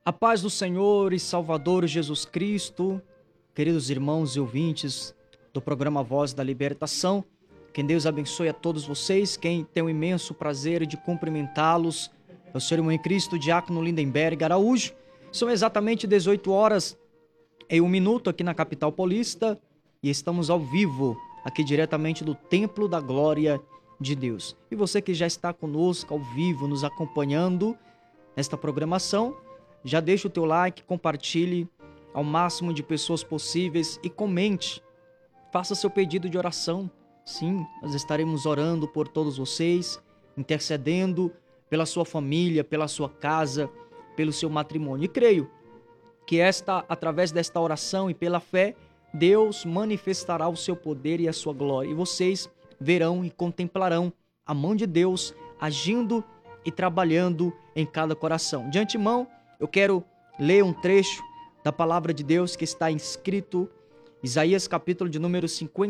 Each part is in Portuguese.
A paz do Senhor e Salvador Jesus Cristo, queridos irmãos e ouvintes do programa Voz da Libertação, que Deus abençoe a todos vocês. Quem tem o imenso prazer de cumprimentá-los é o seu irmão em Cristo, Diácono Lindenberg Araújo. São exatamente 18 horas e 1 minuto aqui na capital paulista e estamos ao vivo aqui diretamente do Templo da Glória de Deus. E você que já está conosco ao vivo, nos acompanhando nesta programação, já deixa o teu like, compartilhe ao máximo de pessoas possíveis e comente. Faça seu pedido de oração. Sim, nós estaremos orando por todos vocês, intercedendo pela sua família, pela sua casa, pelo seu matrimônio. E creio que através desta oração e pela fé, Deus manifestará o seu poder e a sua glória. E vocês verão e contemplarão a mão de Deus agindo e trabalhando em cada coração. De antemão, eu quero ler um trecho da palavra de Deus que está escrito Isaías capítulo de número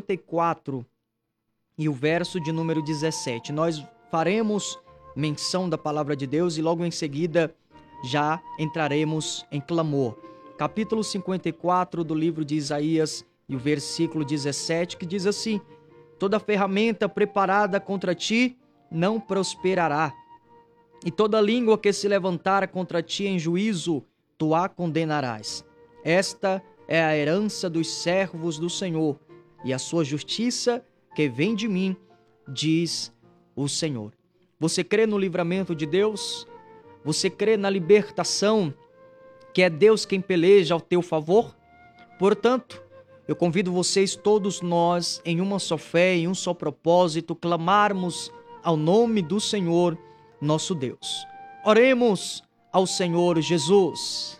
54 e o verso de número 17. Nós faremos menção da palavra de Deus e logo em seguida já entraremos em clamor. Capítulo 54 do livro de Isaías e o versículo 17 que diz assim: toda ferramenta preparada contra ti não prosperará, e toda língua que se levantar contra ti em juízo, tu a condenarás. Esta é a herança dos servos do Senhor, e a sua justiça que vem de mim, diz o Senhor. Você crê no livramento de Deus? Você crê na libertação, que é Deus quem peleja ao teu favor? Portanto, eu convido vocês, todos nós, em uma só fé, em um só propósito, clamarmos ao nome do Senhor, nosso Deus. Oremos ao Senhor Jesus.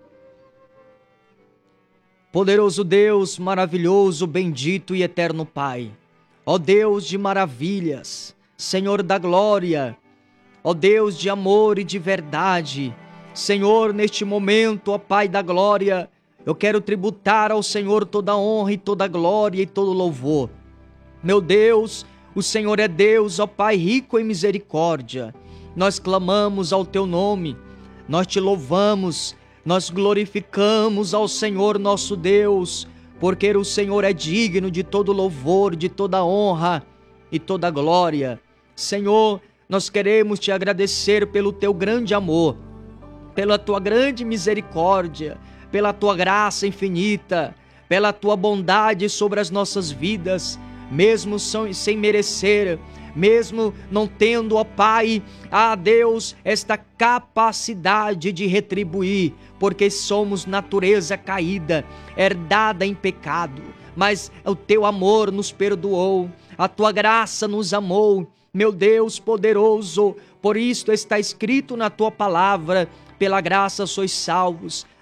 Poderoso Deus, maravilhoso, bendito e eterno Pai, ó Deus de maravilhas, Senhor da glória, ó Deus de amor e de verdade, Senhor, neste momento, ó Pai da glória, eu quero tributar ao Senhor toda a honra e toda a glória e todo o louvor. Meu Deus, o Senhor é Deus, ó Pai rico em misericórdia. Nós clamamos ao teu nome, nós te louvamos, nós glorificamos ao Senhor nosso Deus, porque o Senhor é digno de todo louvor, de toda honra e toda glória. Senhor, nós queremos te agradecer pelo teu grande amor, pela tua grande misericórdia, pela tua graça infinita, pela tua bondade sobre as nossas vidas, mesmo sem merecer, mesmo não tendo, ó Pai, Deus, esta capacidade de retribuir, porque somos natureza caída, herdada em pecado, mas o teu amor nos perdoou, a tua graça nos amou, meu Deus poderoso. Por isto está escrito na tua palavra: pela graça sois salvos,